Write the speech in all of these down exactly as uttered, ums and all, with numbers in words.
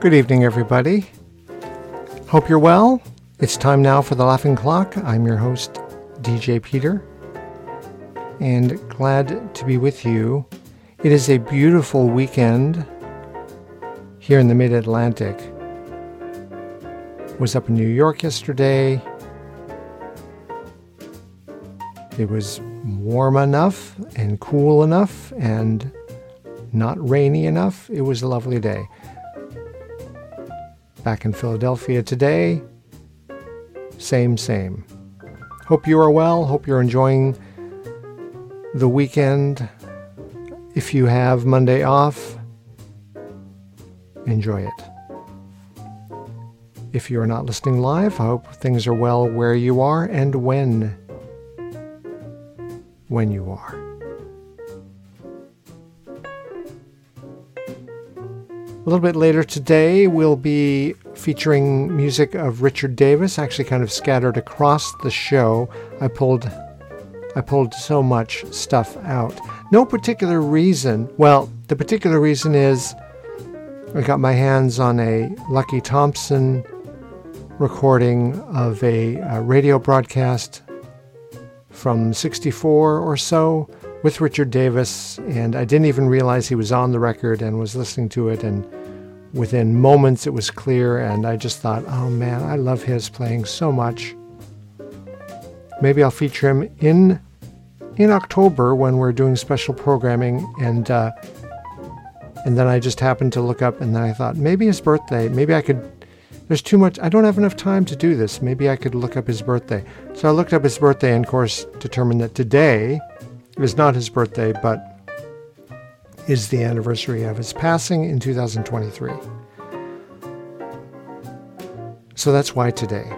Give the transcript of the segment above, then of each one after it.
Good evening, everybody. Hope you're well. It's time now for The Laughing Clock. I'm your host, D J Peter, and glad to be with you. It is a beautiful weekend here in the Mid-Atlantic. Was up in New York yesterday. It was warm enough and cool enough and not rainy enough. It was a lovely day. Back in Philadelphia today, same, same. Hope you are well. Hope you're enjoying the weekend. If you have Monday off, enjoy it. If you are not listening live, I hope things are well where you are and when, when you are. A little bit later today, we'll be featuring music of Richard Davis, actually kind of scattered across the show. I pulled I pulled so much stuff out. No particular reason. Well, the particular reason is I got my hands on a Lucky Thompson recording of a, a radio broadcast from sixty-four or so with Richard Davis, and I didn't even realize he was on the record and was listening to it, and within moments it was clear, and I just thought, oh man, I love his playing so much. Maybe I'll feature him in in October when we're doing special programming, and uh, and then I just happened to look up, and then I thought, maybe his birthday, maybe I could, there's too much, I don't have enough time to do this, maybe I could look up his birthday. So I looked up his birthday and of course determined that today is not his birthday, but is the anniversary of his passing in two thousand twenty-three. So that's why today.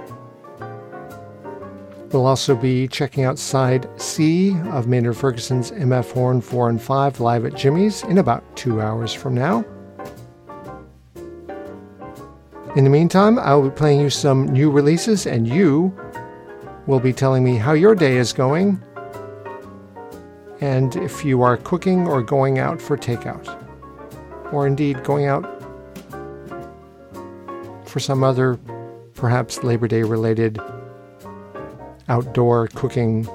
We'll also be checking out side C of Maynard Ferguson's M F Horn four and five live at Jimmy's in about two hours from now. In the meantime, I will be playing you some new releases, and you will be telling me how your day is going, and if you are cooking or going out for takeout, or indeed going out for some other, perhaps Labor Day related outdoor cooking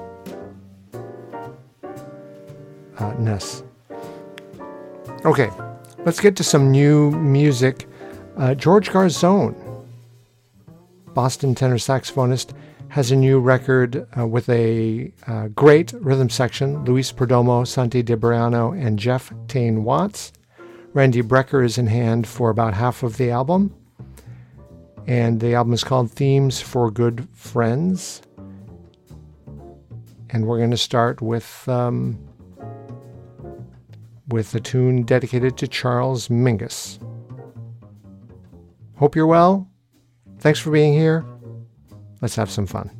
uh, ness. Okay, let's get to some new music. Uh, George Garzone, Boston tenor saxophonist, has a new record uh, with a uh, great rhythm section. Luis Perdomo, Santi DeBriano, and Jeff Tane Watts. Randy Brecker is in hand for about half of the album. And the album is called Themes for Good Friends. And we're going to start with, um, with a tune dedicated to Charles Mingus. Hope you're well. Thanks for being here. Let's have some fun.